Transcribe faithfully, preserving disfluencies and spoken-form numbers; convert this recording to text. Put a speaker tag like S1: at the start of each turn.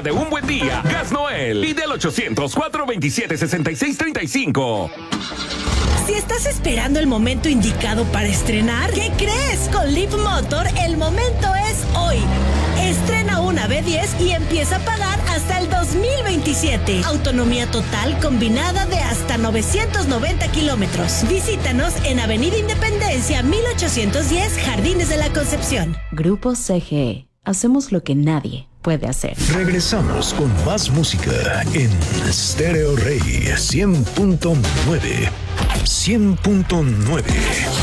S1: día de un buen día. Gas Noel. Pide el ochocientos, cuatrocientos veintisiete, sesenta y seis treinta y cinco.
S2: Si estás esperando el momento indicado para estrenar, ¿qué crees? Con Leaf Motor el momento es hoy. Estrena una B diez y empieza a pagar hasta el dos mil veintisiete. Autonomía total combinada de hasta novecientos noventa kilómetros. Visítanos en Avenida Independencia mil ochocientos diez, Jardines de la Concepción.
S3: Grupo C G E. Hacemos lo que nadie puede hacer.
S4: Regresamos con más música en Stereo Rey cien punto nueve. cien punto nueve.